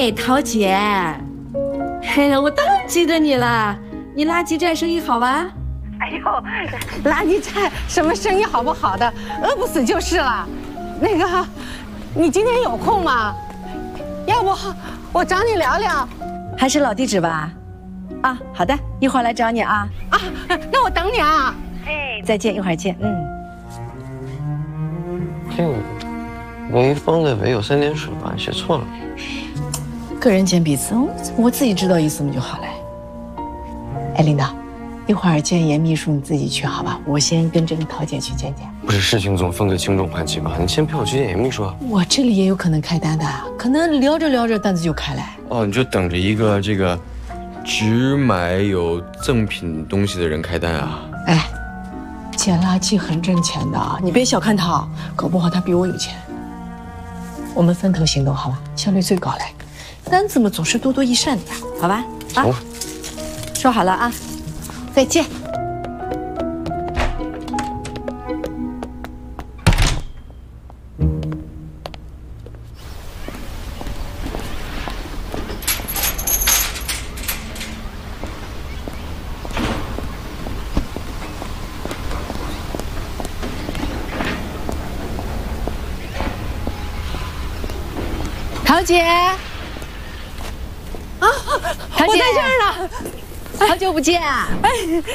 哎，桃姐，哎呀，我当然记得你了。你垃圾站生意好吧？ 哎呦，垃圾站什么生意好不好的，饿不死就是了。那个，你今天有空吗？要不我找你聊聊。 还是老地址吧？啊，好的，一会儿来找你啊。 啊，那我等你啊。 哎，再见，一会儿见。 这个潍坊的潍有3点水吧，写错了。 个人简笔字，我自己知道意思嘛就好了。哎，领导，一会儿见严秘书你自己去好吧？我先跟这个桃姐去见见。 不是，事情总分个轻重缓急吧？你先陪我去见严秘书。 我这里也有可能开单的，可能聊着聊着单子就开了。 哦，你就等着一个这个只买有赠品东西的人开单啊？ 哎，捡垃圾很挣钱的，你别小看他，搞不好他比我有钱。我们分头行动好吧？效率最高嘞，单子嘛总是多多益善的呀，好吧？啊，说好了啊，再见。桃姐，啊，桃姐， 我在这儿呢， 好久不见。 哎，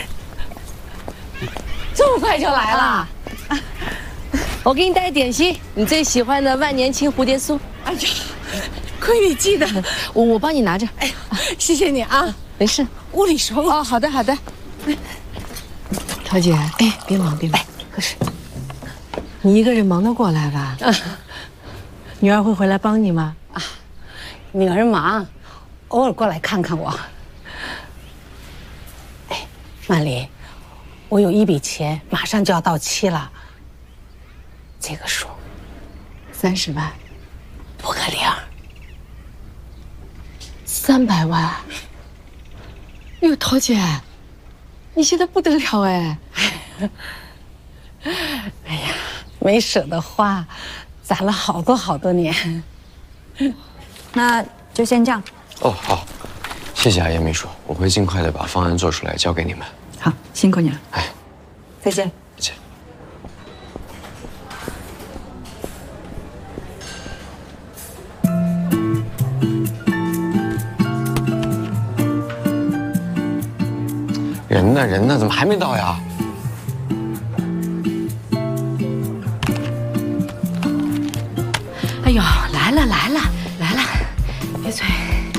这么快就来了？ 我给你带点心，你最喜欢的万年青蝴蝶酥。 哎呀，亏你记得， 我帮你拿着。 哎呀，谢谢你啊， 没事， 屋里熟。 哦，好的好的。桃姐，哎，别忙别忙，喝水。你一个人忙得过来吧？女儿会回来帮你吗？ 啊，女儿忙，偶尔过来看看我。哎，曼丽，我有一笔钱马上就要到期了，这个数 30万， 不可0。 300万。哎呦，桃姐，你现在不得了哎！ 哎呀，没舍得花，攒了好多年。 那就先这样。 哦，好，谢谢啊，严秘书，我会尽快的把方案做出来交给你们。 好，辛苦你了。 哎， 再见。 再见。人呢？人呢？怎么还没到呀？ 哎呦，来了，别催。